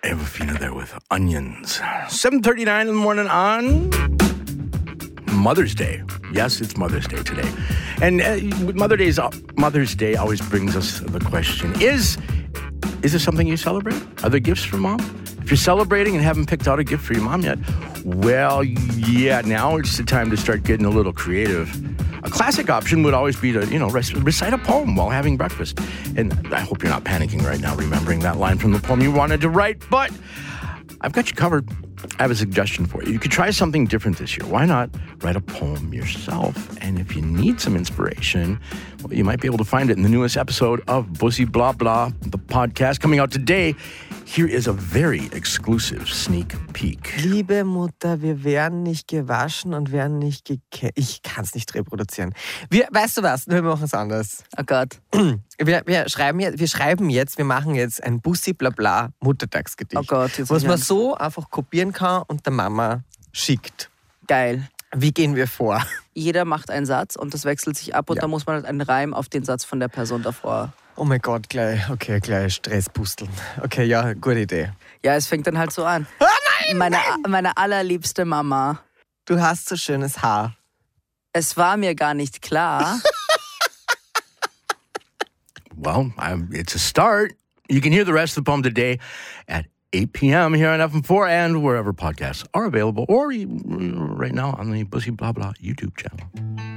Evafina there with Onions. 7:39 in the morning on Mother's Day. Yes, it's Mother's Day today. And Mother's Day always brings us the question, is there something you celebrate? Are there gifts for Mom? If you're celebrating and haven't picked out a gift for your mom yet, well, yeah, now it's the time to start getting a little creative. A classic option would always be to, recite a poem while having breakfast. And I hope you're not panicking right now, remembering that line from the poem you wanted to write, but I've got you covered. I have a suggestion for you. You could try something different this year. Why not write a poem yourself? And if you need some inspiration, well, you might be able to find it in the newest episode of Bussy Blah Blah, the podcast coming out today. Here is a very exclusive sneak peek. Liebe Mutter, wir werden nicht gewaschen und werden nicht Ich kann es nicht reproduzieren. Weißt du was? Wir machen es anders. Oh Gott. Wir schreiben jetzt, wir machen jetzt ein Bussi Blabla Muttertagsgedicht. Oh Gott. Jetzt was man so einfach kopieren kann und der Mama schickt. Geil. Wie gehen wir vor? Jeder macht einen Satz und das wechselt sich ab und da muss man halt einen Reim auf den Satz von der Person davor. Oh mein Gott, gleich Stress pusteln. Okay, ja, gute Idee. Ja, es fängt dann halt so an. Oh nein, meine allerliebste Mama. Du hast so schönes Haar. Es war mir gar nicht klar. Well, it's a start. You can hear the rest of the poem today at 8 p.m. here on FM4 and wherever podcasts are available, or right now on the Bussy Blah Blah YouTube channel.